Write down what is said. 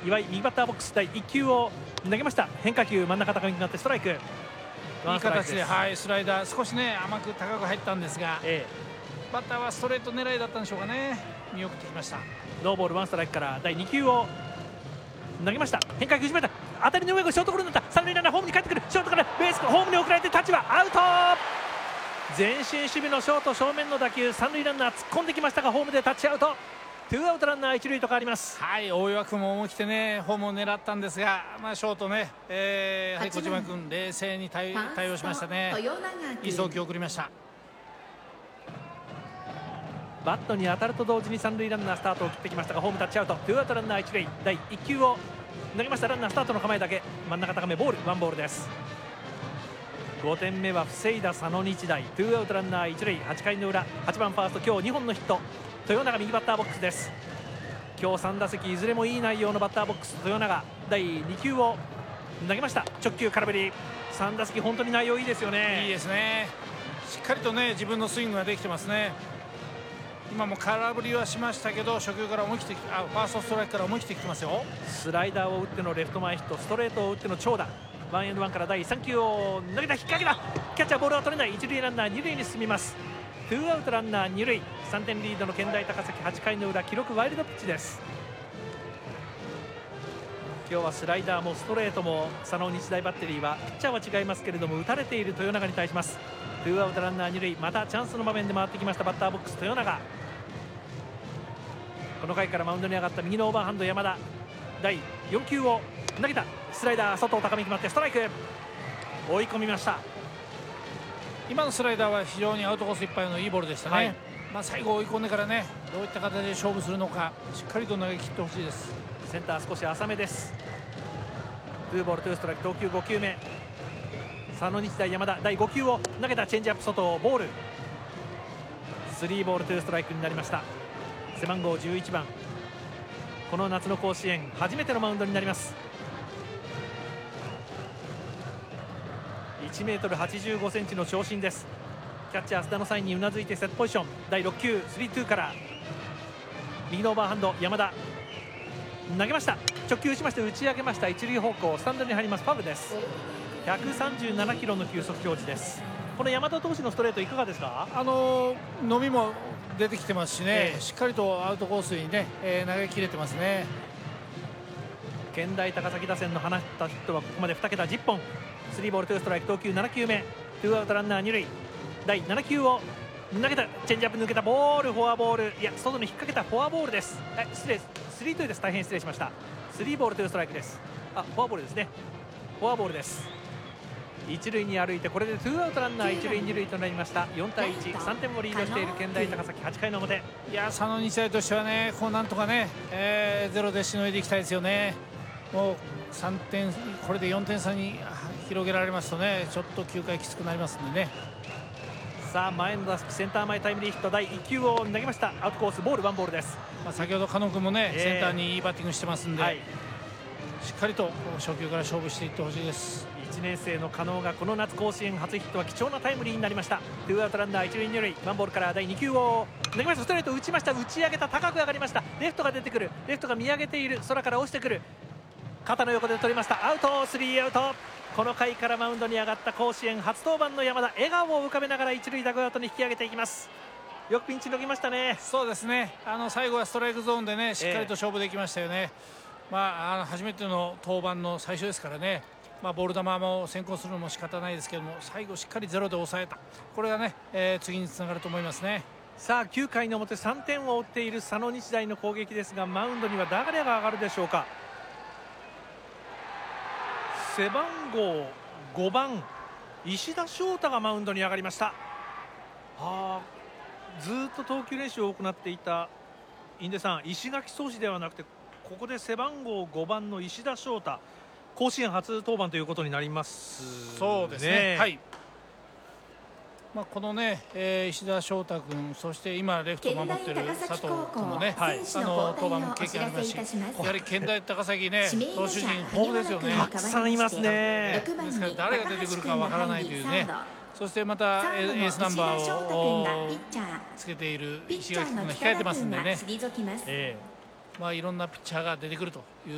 岩井右バッターボックス第1球を投げました。変化球真ん中高めになってストライク。 いい形で、はい、スライダー少しね甘く高く入ったんですが、バッターはストレート狙いだったんでしょうかね。見送ってきました。 ノーボールワンストライクから第2球を投げました。変化球締めた。当たりの上がショートゴロになった。三塁ランナーホームに帰ってくる。ショートからベースホームに送られてタッチはアウト。前進守備のショート正面の打球、三塁ランナー突っ込んできましたがホームでタッチアウト。ツーアウトランナー一塁と変わります。 はい、大岩君も思い切ってねホームを狙ったんですが、ショートね、小島君冷静に対応しましたね。いい送球を送りました。 バットに当たると同時に三塁ランナースタートを切ってきましたがホームタッチアウト。ツーアウトランナー一塁。第1球を投げました。ランナースタートの構えだけ。真ん中高めボールワンボールです。5点目は防いだ佐野日大。ツーアウトランナー一塁。8回の裏8番ファースト今日2本のヒット豊永右バッターボックスです。今日3打席いずれもいい内容のバッターボックス豊永。第2球を投げました。直球空振り。3打席本当に内容いいですよね。 いいですね。しっかりとね自分のスイングができてますね。今も空振りはしましたけど初球から思い切ってファーストストライクから思い切ってきてますよ。 スライダーを打ってのレフト前ヒット、ストレートを打っての長打。ワンエンドワンから第3球を投げた。引っ掛けだ。キャッチャーボールは取れない。一塁ランナー二塁に進みます。ツーアウトランナー二塁。3点リードの健大高崎8回の裏記録ワイルドピッチです。今日はスライダーもストレートも佐野日大バッテリーはピッチャーは違いますけれども打たれている豊永に対します。ツーアウトランナー二塁。またチャンスの場面で回ってきましたバッターボックス豊永。この回からマウンドに上がった右のオーバーハンド山田。第4球を投げた。スライダー外高めに決まってストライク。追い込みました。 今のスライダーは非常にアウトコースいっぱいのいいボールでしたね。最後追い込んでからねどういった形で勝負するのかしっかりと投げ切ってほしいです。 センター少し浅めです。ツーボールツーストライク。投球5球目。佐野日大山田第5球を投げた。チェンジアップ外ボール。スリーボールツーストライクになりました。背番号11番この夏の甲子園初めてのマウンドになります。 1m85cm の長身です。キャッチャー須田のサインにうなずいてセットポジション。第6球 3-2 から右のオーバーハンド山田投げました。直球打ちまして打ち上げました。一塁方向スタンドに入ります。ファウルです。137キロの球速表示です。この山田投手のストレートいかがですか？ 伸びも出てきてますしね、しっかりとアウトコースにね、投げ切れてますね。 健大高崎打線の放ったヒットはここまで2桁10本。スリーボールツーストライク。投球7球目。ツーアウトランナー二塁。第7球を投げた。チェンジアップ抜けたボールフォアボール。いや外に引っ掛けたフォアボールです。失礼3-2です。大変失礼しました。スリーボールツーストライクです。フォアボールですね。フォアボールです。一塁に歩いてこれでツーアウトランナー一塁二塁となりました。4対1、3点をリードしている健大高崎8回の表。 いや佐野日大としてはねこうなんとかね、ゼロでしのいでいきたいですよね。もう3点これで4点差に広げられますとねちょっと9回きつくなりますんでね。 さあ前の打席センター前タイムリーヒット第1球を投げました。アウトコースボールワンボールです。 先ほど加納君もね、センターにいいバッティングしてますんで、しっかりと初球から勝負していってほしいです。 1年生の加納がこの夏甲子園初ヒットは貴重なタイムリーになりました。ツーアウトランナー一塁二塁。ワンボールから第2球を投げました。ストレート打ちました。打ち上げた。高く上がりました。レフトが出てくる。レフトが見上げている。空から落ちてくる。肩の横で取りました。アウト。スリーアウト。この回からマウンドに上がった甲子園初登板の山田笑顔を浮かべながら一塁ダグアウトに引き上げていきます。よくピンチのぎましたね。 そうですね。最後はストライクゾーンでねしっかりと勝負できましたよね。初めての登板の最初ですからね。ボール球も先行するのも仕方ないですけども最後しっかりゼロで抑えた。これがね、次につながると思いますね。 さあ9回の表3点を追っている佐野日大の攻撃ですがマウンドには誰が上がるでしょうか。背番号5番石田翔太がマウンドに上がりました。ずっと投球練習を行っていた印出さん石垣壮士ではなくてここで背番号5番の石田翔太甲子園初登板ということになりますね。 そうですね。はい。このね、石田翔太君そして今レフトを守っている佐藤君もね、登板経験ありますしやはり健大高崎ね投手陣豊富ですよね。 たくさんいますね。 ですから誰が出てくるかわからないというね。そしてまたエースナンバーをつけている石垣君が控えてますんでね、いろんなピッチャーが出てくるという